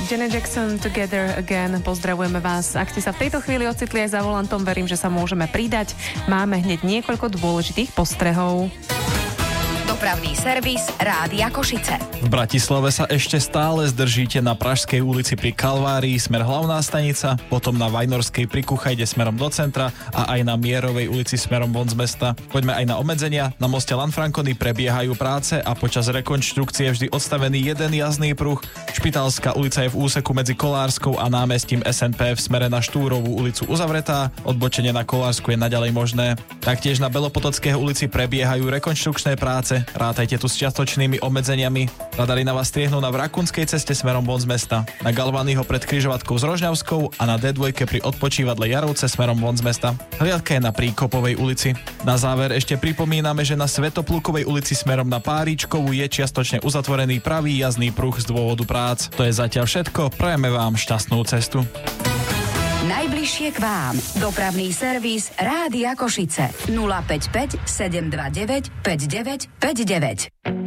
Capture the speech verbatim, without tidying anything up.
Janet Jackson, Together Again. Pozdravujeme vás. Ak ste sa v tejto chvíli ocitli aj za volantom, verím, že sa môžeme pridať. Máme hneď niekoľko dôležitých postrehov. Dopravný servis Rádia Košice. V Bratislave sa ešte stále zdržíte na Pražskej ulici pri Kalvárii smer Hlavná stanica, potom na Vajnorskej pri Kuchajde smerom do centra a aj na Mierovej ulici smerom von z mesta. Poďme aj na obmedzenia. Na moste Lanfrancony prebiehajú práce a počas rekonštrukcie je vždy odstavený jeden jazdný pruh. Špitálska ulica je v úseku medzi Kolárskou a námestím es en pé v smere na Štúrovú ulicu uzavretá. Odbočenie na Kolársku je naďalej možné. Taktiež na Belopotockej ulici prebiehajú rekonštrukčné práce. Rátajte tu s čiastočnými obmedzeniami. Radary na vás striehnú na Vrakunskej ceste smerom von z mesta, na Galvanyho pred križovatkou s Rožňavskou a na dé dva pri odpočívadle Jarovce smerom von z mesta. Hliadka je na Príkopovej ulici. Na záver ešte pripomíname, že na Svätoplukovej ulici smerom na Páričkovú je čiastočne uzatvorený pravý jazdný pruh z dôvodu prác. To je zatiaľ všetko. Prajeme vám šťastnú cestu. Najbližšie k vám. Dopravný servis Rádia Košice. nula päť päť sedem dva deväť päť deväť päť deväť.